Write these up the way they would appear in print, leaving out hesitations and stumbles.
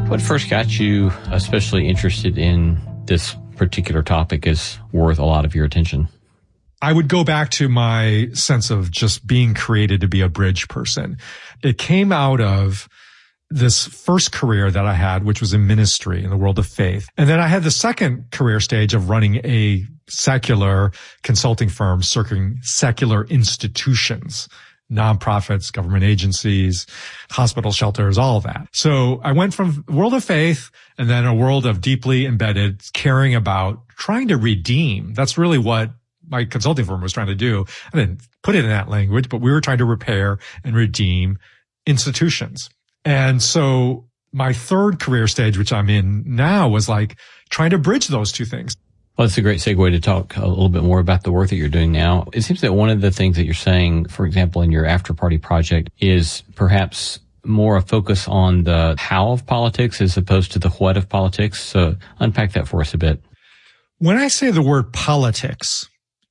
What first got you especially interested in this particular topic is worth a lot of your attention? I would go back to my sense of just being created to be a bridge person. It came out of this first career that I had, which was in ministry in the world of faith. And then I had the second career stage of running a secular consulting firm serving secular institutions, nonprofits, government agencies, hospital shelters, all of that. So I went from a world of faith and then a world of deeply embedded caring about trying to redeem. That's really what my consulting firm was trying to do. I didn't put it in that language, but we were trying to repair and redeem institutions. And so my third career stage, which I'm in now, was like trying to bridge those two things. Well, that's a great segue to talk a little bit more about the work that you're doing now. It seems that one of the things that you're saying, for example, in your After Party project, is perhaps more a focus on the how of politics as opposed to the what of politics. So unpack that for us a bit. When I say the word politics,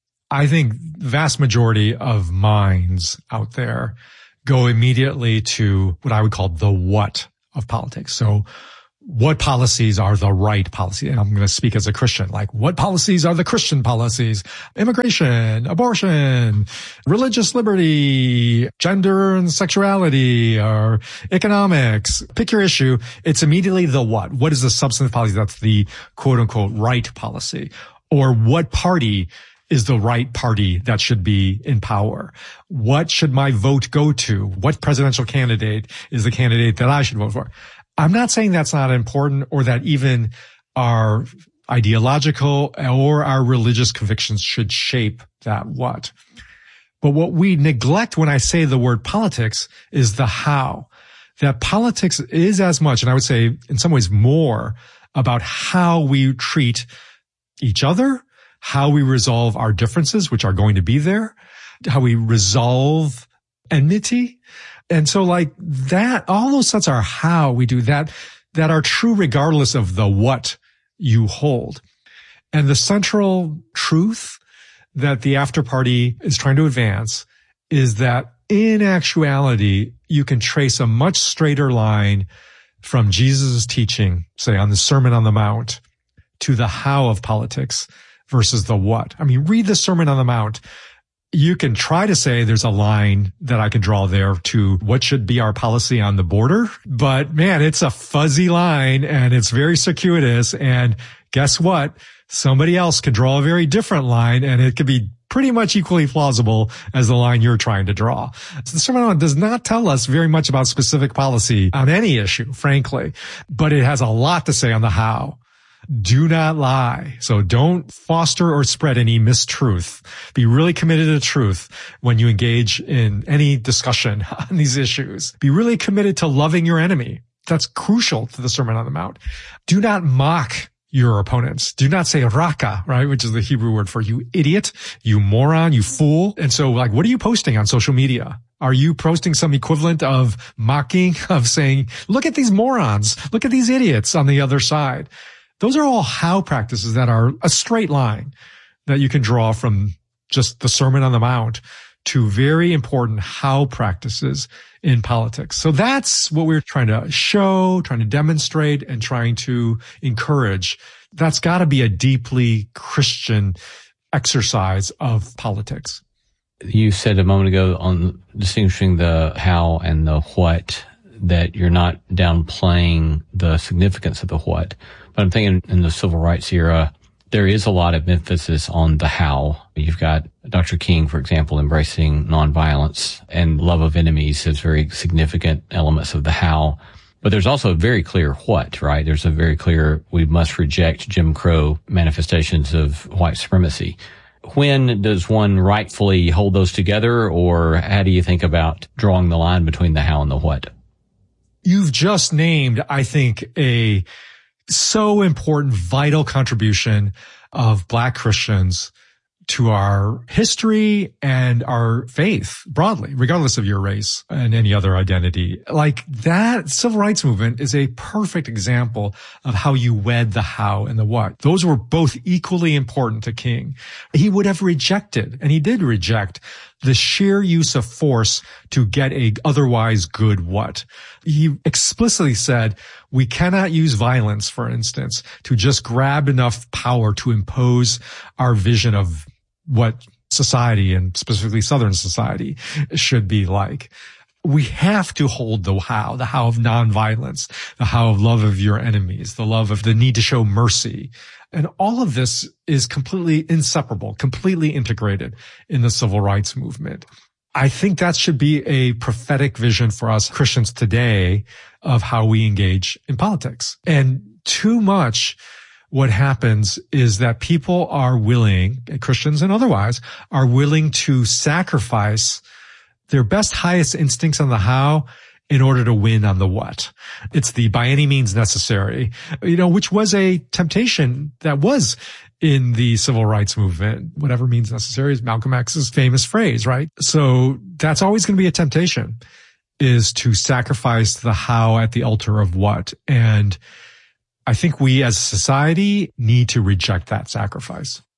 I think the vast majority of minds out there go immediately to what I would call the what of politics. So what policies are the right policy? And I'm going to speak as a Christian, like what policies are the Christian policies? Immigration, abortion, religious liberty, gender and sexuality, or economics. Pick your issue. It's immediately the what. What is the substantive policy that's the quote unquote right policy? Or what party is the right party that should be in power? What should my vote go to? What presidential candidate is the candidate that I should vote for? I'm not saying that's not important or that even our ideological or our religious convictions should shape that what. But what we neglect when I say the word politics is the how. That politics is as much, and I would say in some ways more, about how we treat each other, how we resolve our differences, which are going to be there, how we resolve enmity. And so like that, all those sets are how we do that are true regardless of the what you hold. And the central truth that the After Party is trying to advance is that in actuality, you can trace a much straighter line from Jesus' teaching, say on the Sermon on the Mount, to the how of politics versus the what. I mean, read the Sermon on the Mount. You can try to say there's a line that I can draw there to what should be our policy on the border. But man, it's a fuzzy line and it's very circuitous. And guess what? Somebody else could draw a very different line and it could be pretty much equally plausible as the line you're trying to draw. So the Sermon on the Mount does not tell us very much about specific policy on any issue, frankly, but it has a lot to say on the how. Do not lie. So don't foster or spread any mistruth. Be really committed to truth when you engage in any discussion on these issues. Be really committed to loving your enemy. That's crucial to the Sermon on the Mount. Do not mock your opponents. Do not say raka, right? Which is the Hebrew word for you idiot, you moron, you fool. And so like, what are you posting on social media? Are you posting some equivalent of mocking, of saying, look at these morons, look at these idiots on the other side? Those are all how practices that are a straight line that you can draw from just the Sermon on the Mount to very important how practices in politics. So that's what we're trying to show, trying to demonstrate, and trying to encourage. That's got to be a deeply Christian exercise of politics. You said a moment ago on distinguishing the how and the what, that you're not downplaying the significance of the what. But I'm thinking in the civil rights era, there is a lot of emphasis on the how. You've got Dr. King, for example, embracing nonviolence and love of enemies as very significant elements of the how. But there's also a very clear what, right? There's a very clear, we must reject Jim Crow manifestations of white supremacy. When does one rightfully hold those together, or how do you think about drawing the line between the how and the what? You've just named, I think, a so important, vital contribution of Black Christians to our history and our faith broadly, regardless of your race and any other identity. Like that civil rights movement is a perfect example of how you wed the how and the what. Those were both equally important to King. He would have rejected, and he did reject, the sheer use of force to get a otherwise good what. He explicitly said, we cannot use violence, for instance, to just grab enough power to impose our vision of what society, and specifically Southern society, should be like. We have to hold the how of nonviolence, the how of love of your enemies, the love of the need to show mercy. And all of this is completely inseparable, completely integrated in the civil rights movement. I think that should be a prophetic vision for us Christians today of how we engage in politics. And too much what happens is that people are willing, Christians and otherwise, are willing to sacrifice their best, highest instincts on the how in order to win on the what. It's the by any means necessary, which was a temptation that was in the civil rights movement. Whatever means necessary is Malcolm X's famous phrase, right? So that's always going to be a temptation, is to sacrifice the how at the altar of what. And I think we as a society need to reject that sacrifice.